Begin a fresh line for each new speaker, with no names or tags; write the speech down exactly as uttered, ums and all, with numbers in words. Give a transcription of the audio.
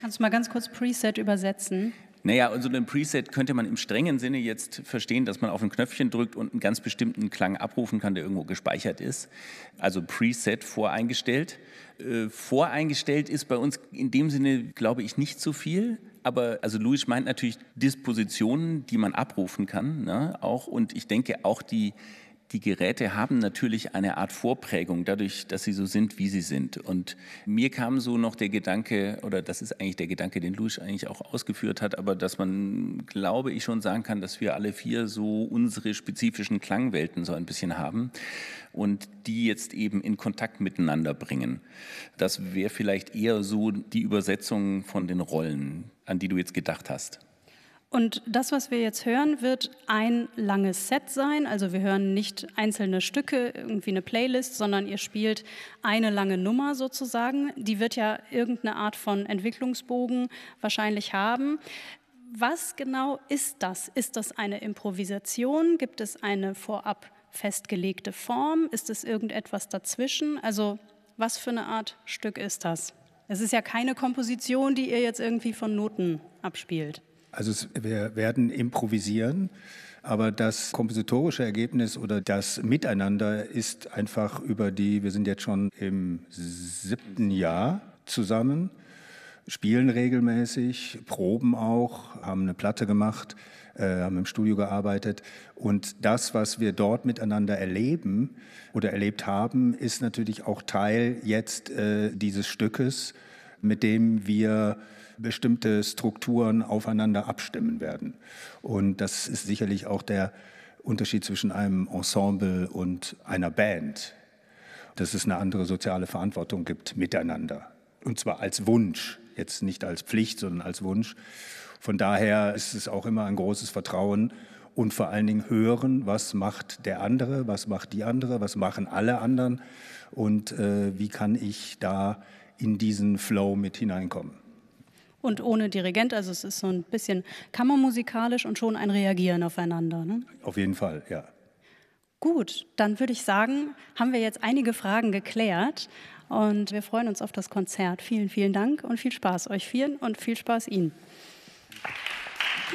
Kannst du mal ganz kurz Preset übersetzen?
Naja, und so ein Preset könnte man im strengen Sinne jetzt verstehen, dass man auf ein Knöpfchen drückt und einen ganz bestimmten Klang abrufen kann, der irgendwo gespeichert ist. Also Preset voreingestellt. Äh, voreingestellt ist bei uns in dem Sinne, glaube ich, nicht so viel. Aber also Louis meint natürlich Dispositionen, die man abrufen kann, ne, auch. Und ich denke auch die Die Geräte haben natürlich eine Art Vorprägung, dadurch, dass sie so sind, wie sie sind. Und mir kam so noch der Gedanke, oder das ist eigentlich der Gedanke, den Louis eigentlich auch ausgeführt hat, aber dass man, glaube ich, schon sagen kann, dass wir alle vier so unsere spezifischen Klangwelten so ein bisschen haben und die jetzt eben in Kontakt miteinander bringen. Das wäre vielleicht eher so die Übersetzung von den Rollen, an die du jetzt gedacht hast.
Und das, was wir jetzt hören, wird ein langes Set sein. Also wir hören nicht einzelne Stücke, irgendwie eine Playlist, sondern ihr spielt eine lange Nummer sozusagen. Die wird ja irgendeine Art von Entwicklungsbogen wahrscheinlich haben. Was genau ist das? Ist das eine Improvisation? Gibt es eine vorab festgelegte Form? Ist es irgendetwas dazwischen? Also was für eine Art Stück ist das? Es ist ja keine Komposition, die ihr jetzt irgendwie von Noten abspielt.
Also es, wir werden improvisieren, aber das kompositorische Ergebnis oder das Miteinander ist einfach über die, wir sind jetzt schon im siebten Jahr zusammen, spielen regelmäßig, proben auch, haben eine Platte gemacht, äh, haben im Studio gearbeitet. Und das, was wir dort miteinander erleben oder erlebt haben, ist natürlich auch Teil jetzt äh, dieses Stückes, mit dem wir bestimmte Strukturen aufeinander abstimmen werden. Und das ist sicherlich auch der Unterschied zwischen einem Ensemble und einer Band, dass es eine andere soziale Verantwortung gibt miteinander. Und zwar als Wunsch, jetzt nicht als Pflicht, sondern als Wunsch. Von daher ist es auch immer ein großes Vertrauen und vor allen Dingen hören, was macht der andere, was macht die andere, was machen alle anderen und äh, wie kann ich da in diesen Flow mit hineinkommen.
Und ohne Dirigent, also es ist so ein bisschen kammermusikalisch und schon ein Reagieren aufeinander, ne?
Auf jeden Fall, ja.
Gut, dann würde ich sagen, haben wir jetzt einige Fragen geklärt und wir freuen uns auf das Konzert. Vielen, vielen Dank und viel Spaß euch vieren und viel Spaß Ihnen.